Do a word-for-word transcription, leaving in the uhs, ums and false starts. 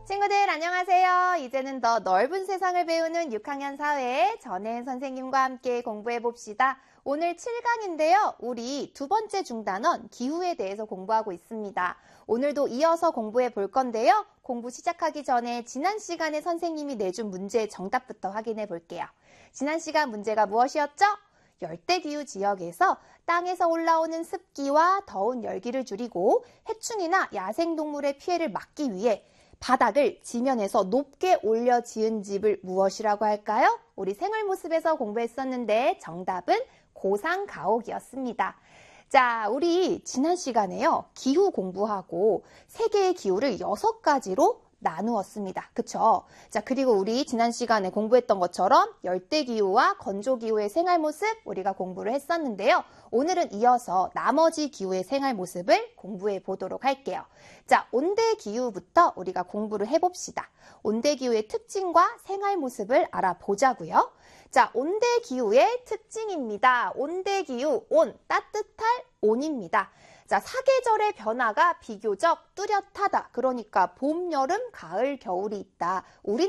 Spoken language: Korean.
친구들 안녕하세요. 이제는 더 넓은 세상을 배우는 육 학년 사회 전혜은 선생님과 함께 공부해 봅시다. 오늘 칠 강인데요. 우리 두 번째 중단원 기후에 대해서 공부하고 있습니다. 오늘도 이어서 공부해 볼 건데요. 공부 시작하기 전에 지난 시간에 선생님이 내준 문제의 정답부터 확인해 볼게요. 지난 시간 문제가 무엇이었죠? 열대기후 지역에서 땅에서 올라오는 습기와 더운 열기를 줄이고 해충이나 야생동물의 피해를 막기 위해 바닥을 지면에서 높게 올려 지은 집을 무엇이라고 할까요? 우리 생활 모습에서 공부했었는데 정답은 고상가옥이었습니다. 자, 우리 지난 시간에요. 기후 공부하고 세계의 기후를 여섯 가지로 나누었습니다. 그쵸? 자, 그리고 우리 지난 시간에 공부했던 것처럼 열대기후와 건조기후의 생활 모습 우리가 공부를 했었는데요. 오늘은 이어서 나머지 기후의 생활 모습을 공부해 보도록 할게요. 자, 온대기후부터 우리가 공부를 해봅시다. 온대기후의 특징과 생활 모습을 알아보자고요. 자, 온대기후의 특징입니다. 온대기후, 온, 따뜻할 온입니다. 자, 사계절의 변화가 비교적 뚜렷하다. 그러니까 봄, 여름, 가을, 겨울이 있다. 우리